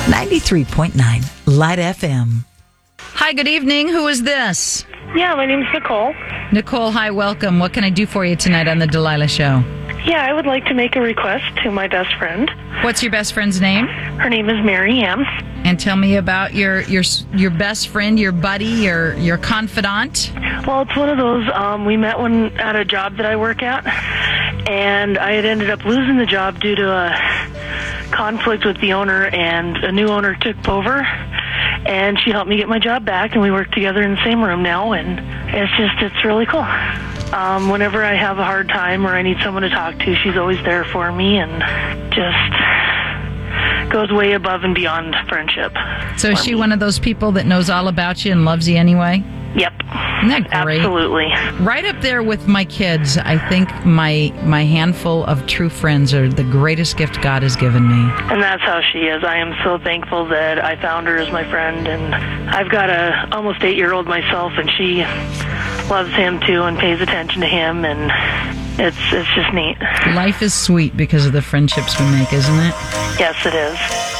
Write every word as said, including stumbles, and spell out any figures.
ninety-three point nine Light F M. Hi, good evening. Who is this? Yeah, my name's Nicole. Nicole, hi, welcome. What can I do for you tonight on the Delilah Show? Yeah, I would like to make a request to my best friend. What's your best friend's name? Her name is Mary Ann. And tell me about your your your best friend, your buddy, your your confidant. Well, it's one of those, um, we met when at a job that I work at, and I had ended up losing the job due to a conflict with the owner, and a new owner took over, and she helped me get my job back, and we work together in the same room now, and it's just, it's really cool. Um, whenever I have a hard time or I need someone to talk to, she's always there for me, and just goes way above and beyond friendship. So is she one of those people that knows all about you and loves you anyway? Yep. Isn't that great? Absolutely. Right up there with my kids, I think my my handful of true friends are the greatest gift God has given me. And that's how she is. I am so thankful that I found her as my friend, and I've got a almost eight-year-old myself, and she loves him too and pays attention to him, and it's it's just neat. Life is sweet because of the friendships we make, isn't it? Yes, it is.